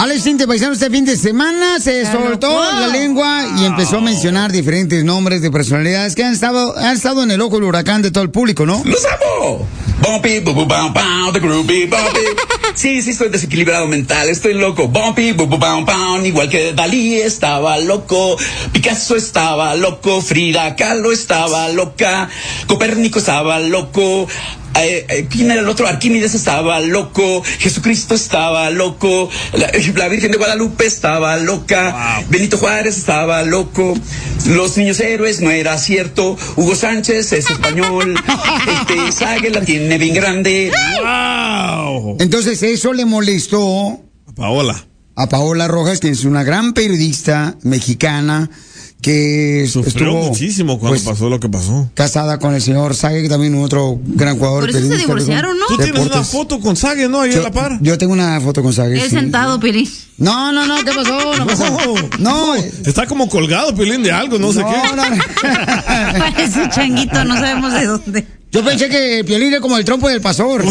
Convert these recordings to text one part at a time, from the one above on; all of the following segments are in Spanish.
Alex Intec, paisano, este fin de semana se soltó la lengua y empezó a mencionar diferentes nombres de personalidades que han estado en el ojo del huracán de todo el público, ¿no? ¡Los amo! Bumpy, bu bam bam, the groovy bumpy. Sí, estoy desequilibrado mental, estoy loco. Bumpy, bu bam bam, igual que Dalí estaba loco, Picasso estaba loco, Frida Kahlo estaba loca, Copérnico estaba loco. ¿Quién era el otro? Arquímedes estaba loco, Jesucristo estaba loco, la Virgen de Guadalupe estaba loca, wow. Benito Juárez estaba loco, los niños héroes no era cierto, Hugo Sánchez es español, Sague la tiene bien grande. Wow. Entonces eso le molestó a Paola Rojas, que es una gran periodista mexicana que sufrió muchísimo cuando pasó lo que pasó. Casada con el señor Sague, también otro gran jugador. Por eso se divorciaron, ¿no? Tú tienes una foto con Sague, ¿no? Ahí a la par. Yo tengo una foto con Sague. Él sentado, Piolín. No, ¿qué pasó? No. Está como colgado, Piolín, de algo, no sé qué. No. Parece changuito, no sabemos de dónde. Yo pensé que Piolín era como el trompo del pastor.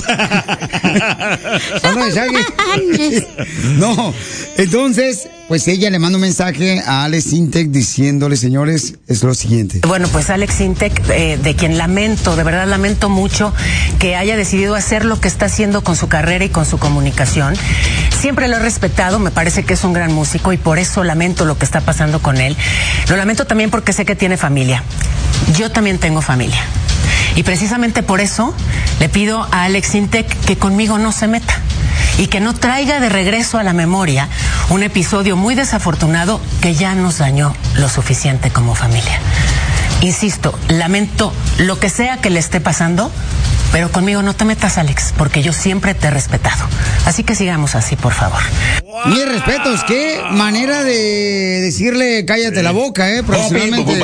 No, entonces, pues ella le manda un mensaje a Alex Intec diciéndole, señores, es lo siguiente. Bueno, pues Alex Intec, de quien lamento, de verdad lamento mucho que haya decidido hacer lo que está haciendo con su carrera y con su comunicación. Siempre lo he respetado, me parece que es un gran músico y por eso lamento lo que está pasando con él. Lo lamento también porque sé que tiene familia. Yo también tengo familia. Y precisamente por eso le pido a Alex Intec que conmigo no se meta y que no traiga de regreso a la memoria un episodio muy desafortunado que ya nos dañó lo suficiente como familia. Insisto, lamento lo que sea que le esté pasando, pero conmigo no te metas, Alex, porque yo siempre te he respetado. Así que sigamos así, por favor. Mis respetos, qué manera de decirle cállate la boca, profesionalmente.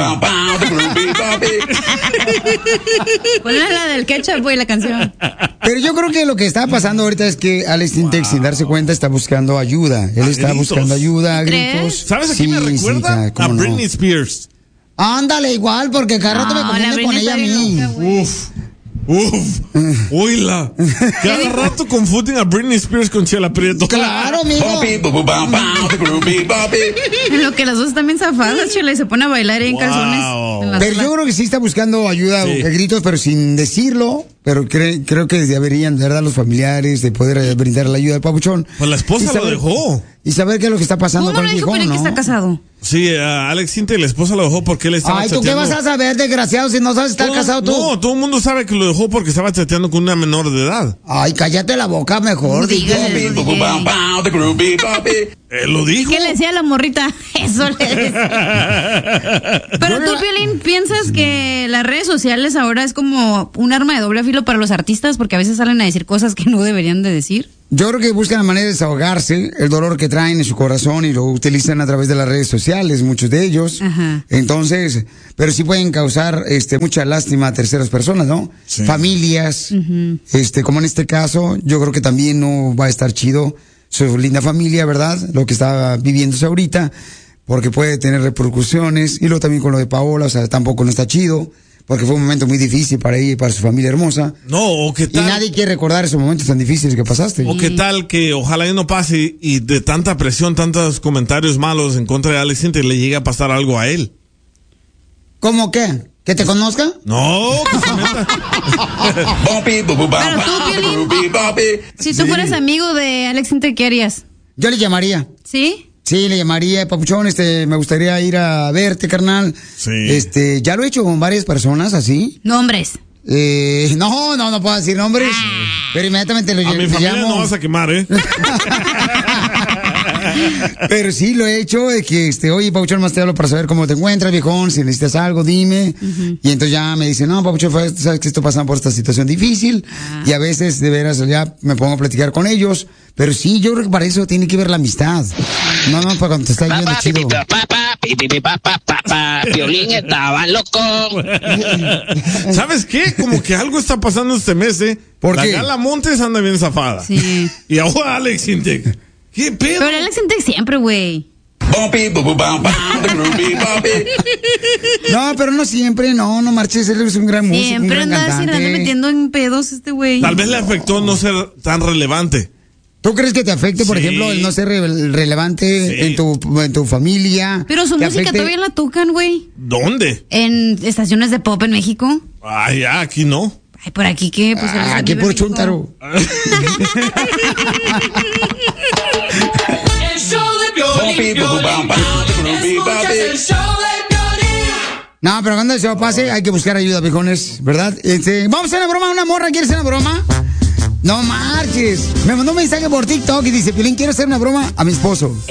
¿Cuál es la del ketchup, güey, la canción? Pero yo creo que lo que está pasando ahorita es que Alex Intec, sin darse cuenta, está buscando ayuda. Él está buscando ayuda a gritos. ¿Sabes a quién me recuerda? A Britney Spears. Ándale, igual, porque cada rato me confunde con ella a mí. Oíla. Cada rato confunden a Britney Spears con Chela Prieto. Claro, amigo. En lo que las dos están bien zafadas, Chela, y se pone a bailar en calzones. Pero yo creo que sí está buscando ayuda a gritos, pero sin decirlo. Pero creo que deberían, de verdad, los familiares de poder brindar la ayuda al papuchón. Pues la esposa lo dejó. Y saber qué es lo que está pasando con el hijo, ¿no? Que está casado. Sí, Alex Intec, la esposa lo dejó porque él estaba chateando. ¿Tú qué vas a saber, desgraciado, si no sabes estar casado tú? No, todo el mundo sabe que lo dejó porque estaba chateando con una menor de edad. Ay, cállate la boca mejor. Lo dijo. ¿Qué le decía a la morrita? Eso le decía. Pero tú, Piolín, ¿piensas que las redes sociales ahora es como un arma de doble filo para los artistas? Porque a veces salen a decir cosas que no deberían de decir. Yo creo que buscan la manera de desahogarse el dolor que traen en su corazón y lo utilizan a través de las redes sociales, muchos de ellos. Ajá. Entonces, pero sí pueden causar mucha lástima a terceras personas, ¿no? Sí. Familias, como en este caso, yo creo que también no va a estar chido su linda familia, ¿verdad? Lo que está viviéndose ahorita, porque puede tener repercusiones. Y luego también con lo de Paola, o sea, tampoco no está chido. Porque fue un momento muy difícil para ella y para su familia hermosa. No, o qué tal. Y nadie quiere recordar esos momentos tan difíciles que pasaste. O qué tal que ojalá ya no pase y de tanta presión, tantos comentarios malos en contra de Alex Intec le llegue a pasar algo a él. ¿Cómo qué? ¿Que te conozca? No, que se meta. Pero tú, Piolín, si tú fueras amigo de Alex Intec, ¿qué harías? Yo le llamaría. ¿Sí? Sí, le llamaría, papuchón, me gustaría ir a verte, carnal. Sí. Ya lo he hecho con varias personas así. Nombres. No puedo decir nombres. Pero inmediatamente lo llamo. A mi familia llamo. no vas a quemar, Pero sí lo he hecho, de que oye, papuchón, más te hablo para saber cómo te encuentras, viejón, si necesitas algo, dime. Y entonces ya me dice, no, papuchón, sabes que estoy pasando por esta situación difícil. Y a veces, de veras, ya me pongo a platicar con ellos. Pero sí, yo creo que para eso tiene que ver la amistad. No, para cuando te está yendo chido. Piolín estaba loco. ¿Sabes qué? Como que algo está pasando este mes, ¿Por qué? La Gala Montes anda bien zafada. Sí. Y ahora Alex Intec. ¿Qué pedo? Pero Alex Intec siempre, güey. No, pero no siempre, no marches, él es un gran músico, siempre un gran anda cantante. metiendo en pedos este güey. Tal vez le afectó no ser tan relevante. ¿Tú crees que te afecte, por ejemplo, el no ser relevante en tu familia? Pero su música afecte? todavía la tocan, güey. ¿Dónde? En estaciones de pop en México. Ay, ya, aquí no. Ay, por aquí qué, pues aquí por chúntaro. No, pero cuando eso pase, hay que buscar ayuda, viejones, ¿verdad? Vamos a hacer una broma, una morra, ¿quieres hacer una broma? No marches. Me mandó un mensaje por TikTok y dice, Piolín, quiero hacer una broma a mi esposo.